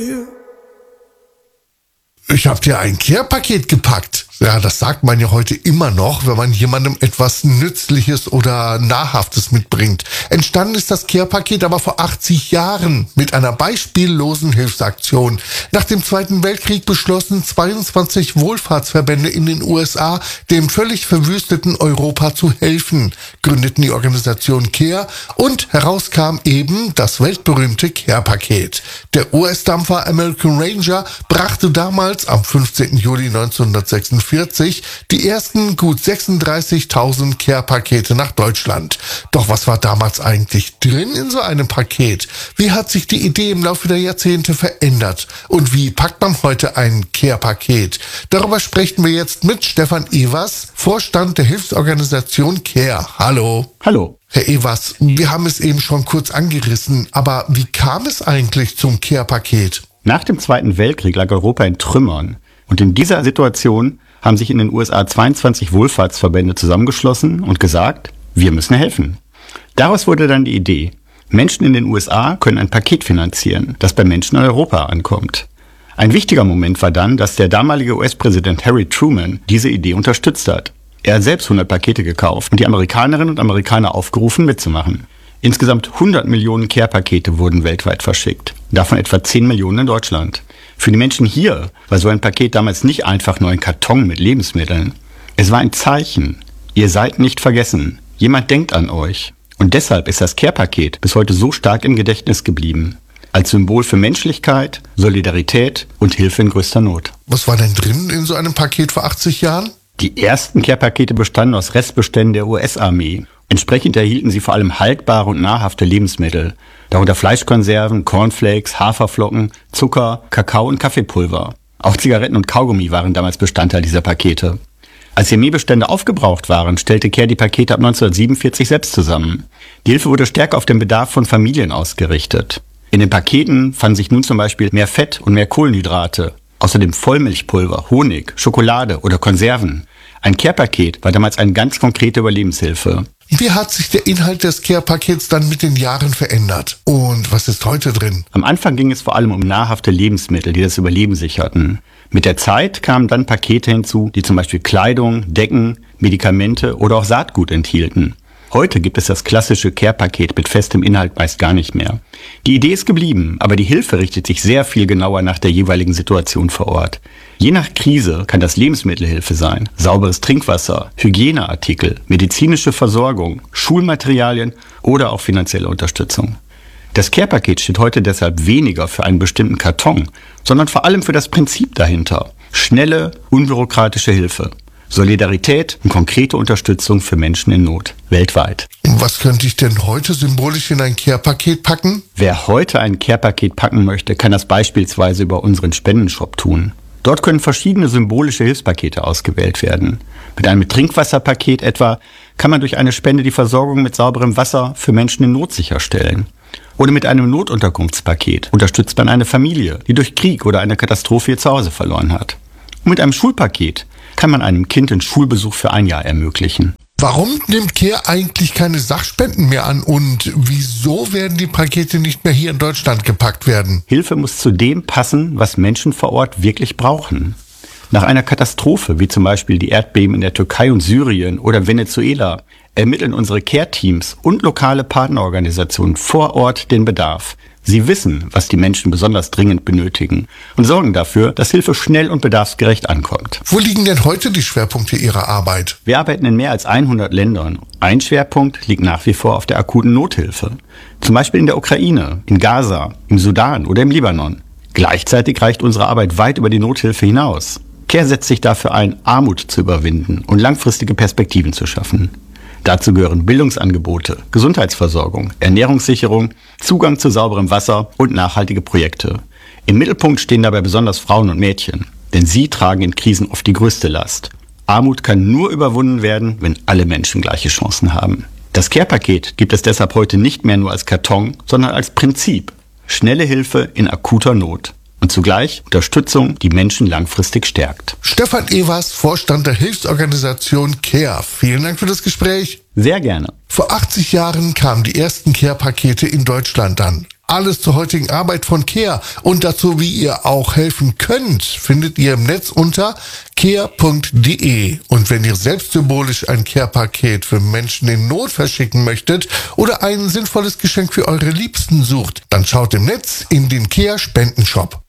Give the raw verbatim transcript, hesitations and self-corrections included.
Ich habe dir ein Care-Paket gepackt. Ja, das sagt man ja heute immer noch, wenn man jemandem etwas Nützliches oder Nahrhaftes mitbringt. Entstanden ist das Care-Paket aber vor achtzig Jahren mit einer beispiellosen Hilfsaktion. Nach dem Zweiten Weltkrieg beschlossen zweiundzwanzig Wohlfahrtsverbände in den U S A, dem völlig verwüsteten Europa zu helfen, gründeten die Organisation Care und heraus kam eben das weltberühmte Care-Paket. Der U S-Dampfer American Ranger brachte damals am fünfzehnten Juli neunzehnhundertsechsundvierzig die ersten gut sechsunddreißigtausend Care-Pakete nach Deutschland. Doch was war damals eigentlich drin in so einem Paket? Wie hat sich die Idee im Laufe der Jahrzehnte verändert? Und wie packt man heute ein Care-Paket? Darüber sprechen wir jetzt mit Stefan Evers, Vorstand der Hilfsorganisation Care. Hallo. Hallo. Herr Evers, wir haben es eben schon kurz angerissen, aber wie kam es eigentlich zum Care-Paket? Nach dem Zweiten Weltkrieg lag Europa in Trümmern. Und in dieser Situation haben sich in den U S A zweiundzwanzig Wohlfahrtsverbände zusammengeschlossen und gesagt, wir müssen helfen. Daraus wurde dann die Idee, Menschen in den U S A können ein Paket finanzieren, das bei Menschen in Europa ankommt. Ein wichtiger Moment war dann, dass der damalige U S-Präsident Harry Truman diese Idee unterstützt hat. Er hat selbst hundert Pakete gekauft und die Amerikanerinnen und Amerikaner aufgerufen, mitzumachen. Insgesamt hundert Millionen Care-Pakete wurden weltweit verschickt, davon etwa zehn Millionen in Deutschland. Für die Menschen hier war so ein Paket damals nicht einfach nur ein Karton mit Lebensmitteln. Es war ein Zeichen. Ihr seid nicht vergessen. Jemand denkt an euch. Und deshalb ist das Care-Paket bis heute so stark im Gedächtnis geblieben. Als Symbol für Menschlichkeit, Solidarität und Hilfe in größter Not. Was war denn drin in so einem Paket vor achtzig Jahren? Die ersten Care-Pakete bestanden aus Restbeständen der U S-Armee. Entsprechend erhielten sie vor allem haltbare und nahrhafte Lebensmittel, darunter Fleischkonserven, Cornflakes, Haferflocken, Zucker, Kakao und Kaffeepulver. Auch Zigaretten und Kaugummi waren damals Bestandteil dieser Pakete. Als die Armeebestände aufgebraucht waren, stellte Care die Pakete ab neunzehnhundertsiebenundvierzig selbst zusammen. Die Hilfe wurde stärker auf den Bedarf von Familien ausgerichtet. In den Paketen fanden sich nun zum Beispiel mehr Fett und mehr Kohlenhydrate, außerdem Vollmilchpulver, Honig, Schokolade oder Konserven. Ein Care-Paket war damals eine ganz konkrete Überlebenshilfe. Wie hat sich der Inhalt des Care-Pakets dann mit den Jahren verändert? Und was ist heute drin? Am Anfang ging es vor allem um nahrhafte Lebensmittel, die das Überleben sicherten. Mit der Zeit kamen dann Pakete hinzu, die zum Beispiel Kleidung, Decken, Medikamente oder auch Saatgut enthielten. Heute gibt es das klassische Care-Paket mit festem Inhalt meist gar nicht mehr. Die Idee ist geblieben, aber die Hilfe richtet sich sehr viel genauer nach der jeweiligen Situation vor Ort. Je nach Krise kann das Lebensmittelhilfe sein, sauberes Trinkwasser, Hygieneartikel, medizinische Versorgung, Schulmaterialien oder auch finanzielle Unterstützung. Das Care-Paket steht heute deshalb weniger für einen bestimmten Karton, sondern vor allem für das Prinzip dahinter. Schnelle, unbürokratische Hilfe. Solidarität und konkrete Unterstützung für Menschen in Not, weltweit. Was könnte ich denn heute symbolisch in ein Care-Paket packen? Wer heute ein Care-Paket packen möchte, kann das beispielsweise über unseren Spendenshop tun. Dort können verschiedene symbolische Hilfspakete ausgewählt werden. Mit einem Trinkwasserpaket etwa kann man durch eine Spende die Versorgung mit sauberem Wasser für Menschen in Not sicherstellen. Oder mit einem Notunterkunftspaket unterstützt man eine Familie, die durch Krieg oder eine Katastrophe ihr Zuhause verloren hat. Und mit einem Schulpaket kann man einem Kind den Schulbesuch für ein Jahr ermöglichen. Warum nimmt Care eigentlich keine Sachspenden mehr an und wieso werden die Pakete nicht mehr hier in Deutschland gepackt werden? Hilfe muss zu dem passen, was Menschen vor Ort wirklich brauchen. Nach einer Katastrophe, wie zum Beispiel die Erdbeben in der Türkei und Syrien oder Venezuela, ermitteln unsere Care-Teams und lokale Partnerorganisationen vor Ort den Bedarf. Sie wissen, was die Menschen besonders dringend benötigen und sorgen dafür, dass Hilfe schnell und bedarfsgerecht ankommt. Wo liegen denn heute die Schwerpunkte Ihrer Arbeit? Wir arbeiten in mehr als hundert Ländern. Ein Schwerpunkt liegt nach wie vor auf der akuten Nothilfe. Zum Beispiel in der Ukraine, in Gaza, im Sudan oder im Libanon. Gleichzeitig reicht unsere Arbeit weit über die Nothilfe hinaus. Care setzt sich dafür ein, Armut zu überwinden und langfristige Perspektiven zu schaffen. Dazu gehören Bildungsangebote, Gesundheitsversorgung, Ernährungssicherung, Zugang zu sauberem Wasser und nachhaltige Projekte. Im Mittelpunkt stehen dabei besonders Frauen und Mädchen, denn sie tragen in Krisen oft die größte Last. Armut kann nur überwunden werden, wenn alle Menschen gleiche Chancen haben. Das Care-Paket gibt es deshalb heute nicht mehr nur als Karton, sondern als Prinzip. Schnelle Hilfe in akuter Not. Und zugleich Unterstützung, die Menschen langfristig stärkt. Stefan Evers, Vorstand der Hilfsorganisation Care. Vielen Dank für das Gespräch. Sehr gerne. Vor achtzig Jahren kamen die ersten Care-Pakete in Deutschland an. alles zur heutigen Arbeit von Care und dazu, wie ihr auch helfen könnt, findet ihr im Netz unter care punkt de. Und wenn ihr selbst symbolisch ein Care-Paket für Menschen in Not verschicken möchtet oder ein sinnvolles Geschenk für eure Liebsten sucht, dann schaut im Netz in den Care Spendenshop.